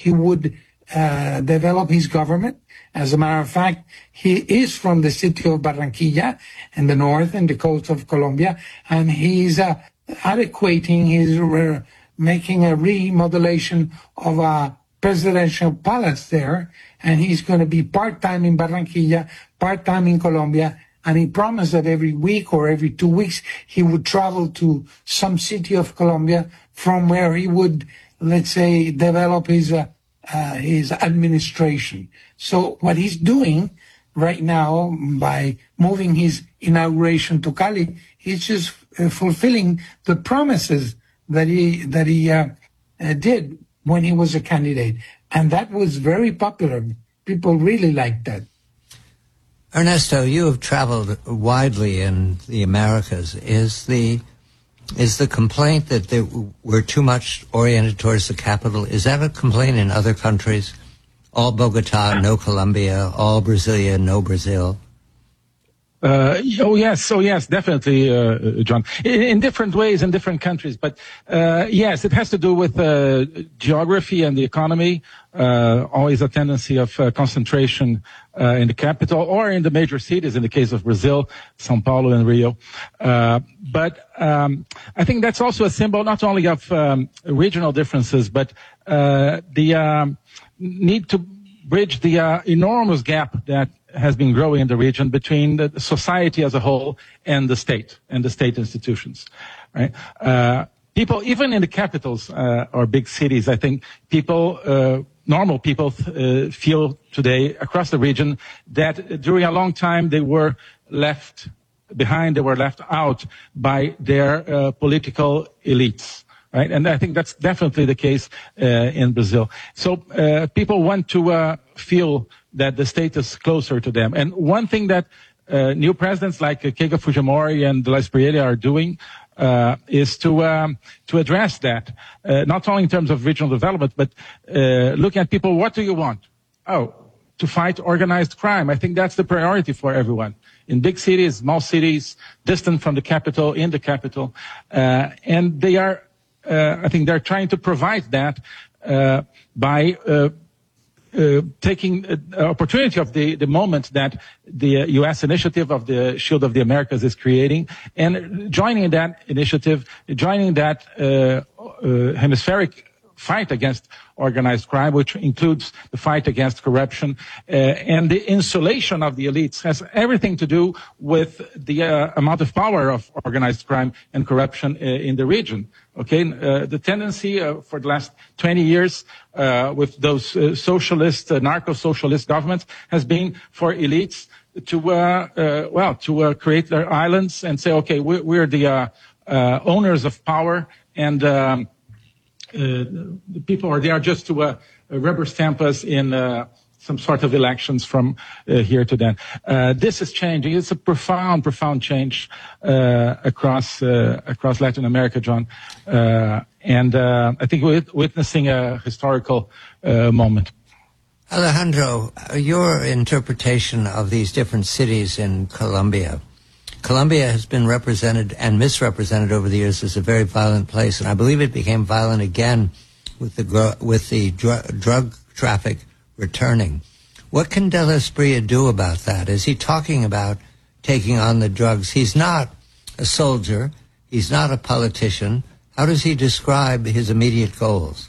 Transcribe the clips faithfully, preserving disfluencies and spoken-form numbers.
he would uh, develop his government. As a matter of fact, he is from the city of Barranquilla in the north and the coast of Colombia, and he's uh, adequating, he's uh, making a remodelation of a presidential palace there, and he's going to be part-time in Barranquilla, part-time in Colombia, and he promised that every week or every two weeks he would travel to some city of Colombia from where he would, let's say, develop his uh, uh, his administration. So what he's doing right now by moving his inauguration to Cali, he's just uh, fulfilling the promises that he that he uh, uh, did when he was a candidate, and that was very popular. People really liked that. Ernesto, you have traveled widely in the Americas. Is the is the complaint that they we're too much oriented towards the capital, is that a complaint in other countries? All Bogota, no Colombia. All Brasilia, no Brazil. Uh, oh yes, oh yes, definitely, uh, John. In, in different ways in different countries, but uh, yes, it has to do with uh, geography and the economy. Uh, always a tendency of uh, concentration uh, in the capital or in the major cities. In the case of Brazil, São Paulo and Rio. Uh, but um, I think that's also a symbol not only of um, regional differences, but uh, the um, need to bridge the uh, enormous gap that has been growing in the region between the society as a whole and the state and the state institutions, right? Uh, people, even in the capitals uh, or big cities, I think people, uh, normal people uh, feel today across the region that during a long time they were left behind, they were left out by their uh, political elites. Right, and I think that's definitely the case uh, in Brazil. So uh, people want to uh, feel that the state is closer to them. And one thing that uh, new presidents like uh, Keiko Fujimori and De La Espriella are doing uh, is to um, to address that, uh, not only in terms of regional development, but uh, looking at people. What do you want? Oh, to fight organized crime. I think that's the priority for everyone. In big cities, small cities, distant from the capital, in the capital, uh, and they are. Uh, I think they're trying to provide that uh, by uh, uh, taking the opportunity of the, the moment that the U S initiative of the Shield of the Americas is creating, and joining that initiative, joining that uh, uh, hemispheric fight against organized crime, which includes the fight against corruption, uh, and the insulation of the elites has everything to do with the uh, amount of power of organized crime and corruption uh, in the region. Okay, uh, the tendency uh, for the last twenty years uh, with those uh, socialist, uh, narco-socialist governments has been for elites to, uh, uh, well, to uh, create their islands and say, okay, we're, we're the uh, uh, owners of power, and um, uh, the people are there just to uh, rubber stamp us in uh, some sort of elections from uh, here to then. Uh, this is changing. It's a profound, profound change uh, across uh, across Latin America, John. Uh, and uh, I think we're witnessing a historical uh, moment. Alejandro, your interpretation of these different cities in Colombia. Colombia has been represented and misrepresented over the years as a very violent place, and I believe it became violent again with the with the dr- drug traffic returning. What can De La Espriella do about that? Is he talking about taking on the drugs? He's not a soldier. He's not a politician. How does he describe his immediate goals?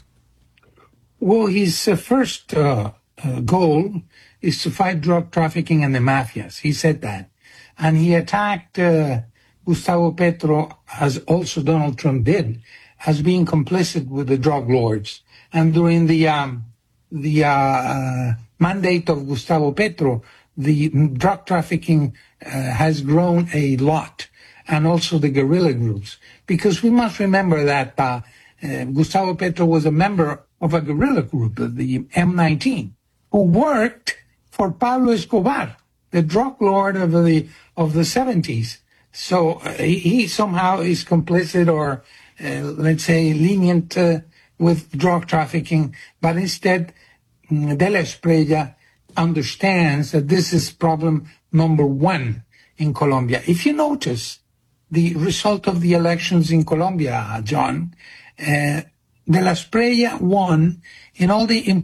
Well, his uh, first uh, uh, goal is to fight drug trafficking and the mafias. He said that. And he attacked uh, Gustavo Petro, as also Donald Trump did, as being complicit with the drug lords. And during the um, the uh, uh, mandate of Gustavo Petro, the drug trafficking uh, has grown a lot, and also the guerrilla groups. Because we must remember that uh, uh, Gustavo Petro was a member of a guerrilla group, the M nineteen, who worked for Pablo Escobar, the drug lord of the of the seventies. So uh, he, he somehow is complicit or, uh, let's say, lenient uh, with drug trafficking, but instead De La Espriella understands that this is problem number one in Colombia. If you notice the result of the elections in Colombia, John, uh, De La Espriella won in all the